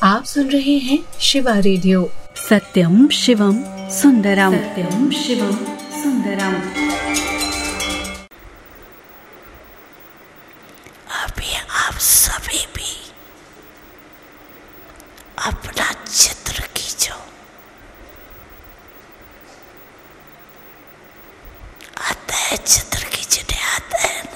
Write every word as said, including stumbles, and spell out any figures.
आप सुन रहे हैं शिवा रेडियो। सत्यम शिवम सुंदरम, सत्यम शिवम सुंदरम। अभी आप सभी भी अपना चित्र खींचो। आता है चित्र खींचने आता है